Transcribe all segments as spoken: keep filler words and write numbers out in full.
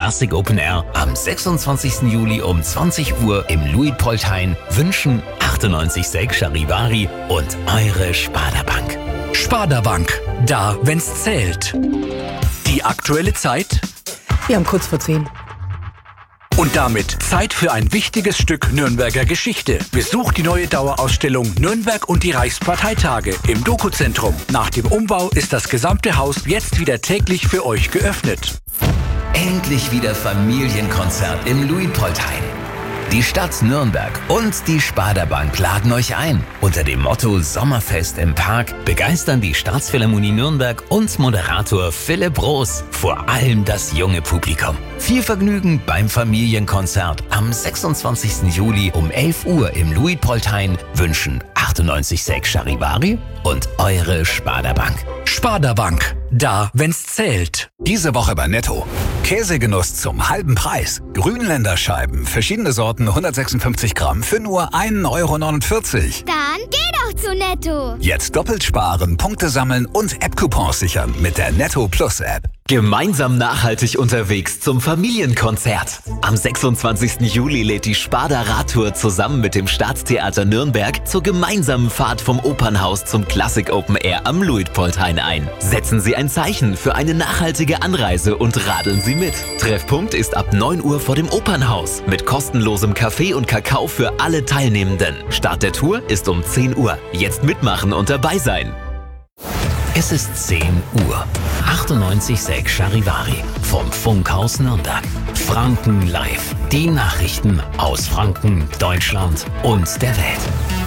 Classic Open Air am sechsundzwanzigsten Juli um zwanzig Uhr im Luitpoldhain wünschen achtundneunzig Komma sechs Charivari und eure Sparda-Bank. Sparda-Bank, da wenn's zählt. Die aktuelle Zeit? Wir haben kurz vor zehn. Und damit Zeit für ein wichtiges Stück Nürnberger Geschichte. Besucht die neue Dauerausstellung Nürnberg und die Reichsparteitage im Doku-Zentrum. Nach dem Umbau ist das gesamte Haus jetzt wieder täglich für euch geöffnet. Endlich wieder Familienkonzert im Luitpoldhain. Die Stadt Nürnberg und die Sparda-Bank laden euch ein. Unter dem Motto Sommerfest im Park begeistern die Staatsphilharmonie Nürnberg und Moderator Philipp Roos vor allem das junge Publikum. Viel Vergnügen beim Familienkonzert am sechsundzwanzigsten Juli um elf Uhr im Luitpoldhain wünschen achtundneunzig Komma sechs Charivari und eure Sparda-Bank. Sparda-Bank, da wenn's zählt. Diese Woche bei Netto. Käsegenuss zum halben Preis. Grünländer Scheiben, verschiedene Sorten, hundertsechsundfünfzig Gramm für nur ein Euro neunundvierzig. Dann geh doch zu Netto. Jetzt doppelt sparen, Punkte sammeln und App-Coupons sichern mit der Netto Plus App. Gemeinsam nachhaltig unterwegs zum Familienkonzert. Am sechsundzwanzigsten Juli lädt die Sparda Radtour zusammen mit dem Staatstheater Nürnberg zur gemeinsamen Fahrt vom Opernhaus zum Classic Open Air am Luitpoldhain ein. Setzen Sie ein Zeichen für eine nachhaltige Anreise und radeln Sie mit. Treffpunkt ist ab neun Uhr vor dem Opernhaus mit kostenlosem Kaffee und Kakao für alle Teilnehmenden. Start der Tour ist um zehn Uhr. Jetzt mitmachen und dabei sein. Es ist zehn Uhr. achtundneunzig Komma sechs Charivari vom Funkhaus Nürnberg. Franken live. Die Nachrichten aus Franken, Deutschland und der Welt.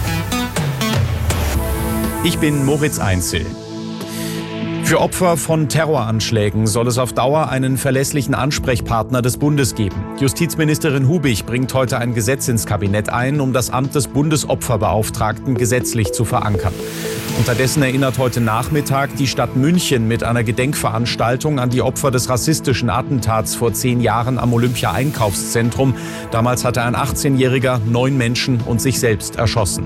Ich bin Moritz Einzel. Für Opfer von Terroranschlägen soll es auf Dauer einen verlässlichen Ansprechpartner des Bundes geben. Justizministerin Hubig bringt heute ein Gesetz ins Kabinett ein, um das Amt des Bundesopferbeauftragten gesetzlich zu verankern. Unterdessen erinnert heute Nachmittag die Stadt München mit einer Gedenkveranstaltung an die Opfer des rassistischen Attentats vor zehn Jahren am Olympia-Einkaufszentrum. Damals hatte ein achtzehnjähriger neun Menschen und sich selbst erschossen.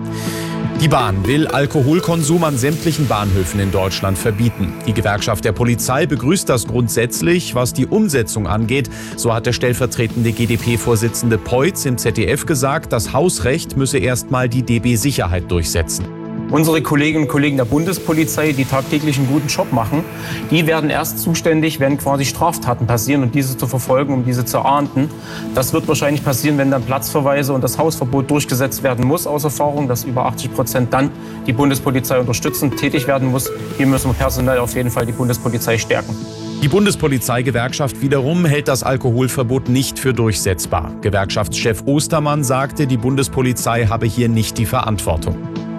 Die Bahn will Alkoholkonsum an sämtlichen Bahnhöfen in Deutschland verbieten. Die Gewerkschaft der Polizei begrüßt das grundsätzlich. Was die Umsetzung angeht, so hat der stellvertretende G d P-Vorsitzende Peutz im Z D F gesagt, das Hausrecht müsse erstmal die D B Sicherheit durchsetzen. Unsere Kolleginnen und Kollegen der Bundespolizei, die tagtäglich einen guten Job machen, die werden erst zuständig, wenn quasi Straftaten passieren und diese zu verfolgen, um diese zu ahnden. Das wird wahrscheinlich passieren, wenn dann Platzverweise und das Hausverbot durchgesetzt werden muss, aus Erfahrung, dass über achtzig Prozent dann die Bundespolizei unterstützend tätig werden muss. Hier müssen wir personell auf jeden Fall die Bundespolizei stärken. Die Bundespolizeigewerkschaft wiederum hält das Alkoholverbot nicht für durchsetzbar. Gewerkschaftschef Ostermann sagte, die Bundespolizei habe hier nicht die Verantwortung.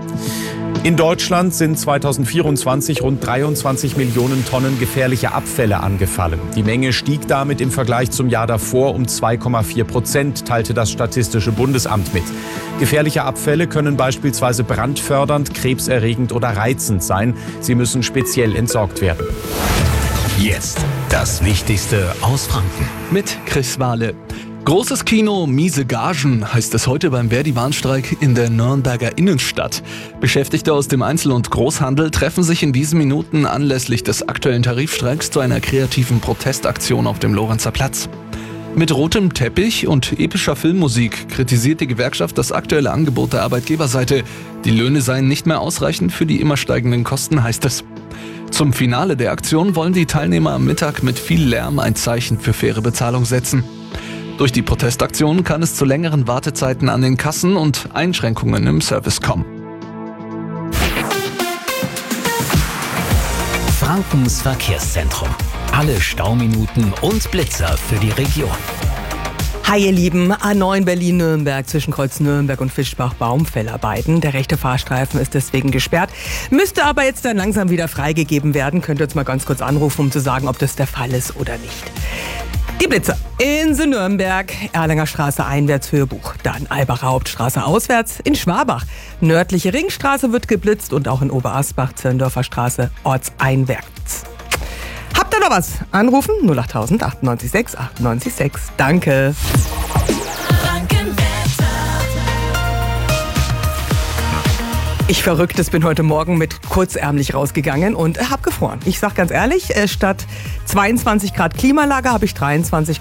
In Deutschland sind zweitausendvierundzwanzig rund dreiundzwanzig Millionen Tonnen gefährliche Abfälle angefallen. Die Menge stieg damit im Vergleich zum Jahr davor um zwei Komma vier Prozent, teilte das Statistische Bundesamt mit. Gefährliche Abfälle können beispielsweise brandfördernd, krebserregend oder reizend sein. Sie müssen speziell entsorgt werden. Jetzt das Wichtigste aus Franken. Mit Chris Wahle. Großes Kino, miese Gagen, heißt es heute beim Verdi-Warnstreik in der Nürnberger Innenstadt. Beschäftigte aus dem Einzel- und Großhandel treffen sich in diesen Minuten anlässlich des aktuellen Tarifstreiks zu einer kreativen Protestaktion auf dem Lorenzer Platz. Mit rotem Teppich und epischer Filmmusik kritisiert die Gewerkschaft das aktuelle Angebot der Arbeitgeberseite. Die Löhne seien nicht mehr ausreichend für die immer steigenden Kosten, heißt es. Zum Finale der Aktion wollen die Teilnehmer am Mittag mit viel Lärm ein Zeichen für faire Bezahlung setzen. Durch die Protestaktion kann es zu längeren Wartezeiten an den Kassen und Einschränkungen im Service kommen. Frankens Verkehrszentrum. Alle Stauminuten und Blitzer für die Region. Hi ihr Lieben, A neun Berlin-Nürnberg zwischen Kreuz Nürnberg und Fischbach-Baumfellerbeiten. Der rechte Fahrstreifen ist deswegen gesperrt, müsste aber jetzt dann langsam wieder freigegeben werden. Könnt ihr uns mal ganz kurz anrufen, um zu sagen, ob das der Fall ist oder nicht. Die Blitzer. Inse Nürnberg, Erlanger Straße einwärts Hörbuch. Dann Albacher Hauptstraße auswärts in Schwabach. Nördliche Ringstraße wird geblitzt und auch in Oberasbach, Zirndorfer Straße ortseinwärts. Habt ihr noch was? Anrufen null acht null null null achtundneunzig sechs achtundneunzig sechs. Danke. Ich Verrücktes bin heute Morgen mit kurzärmlich rausgegangen und hab gefroren. Ich sag ganz ehrlich, statt zweiundzwanzig Grad Klimaanlage habe ich dreiundzwanzig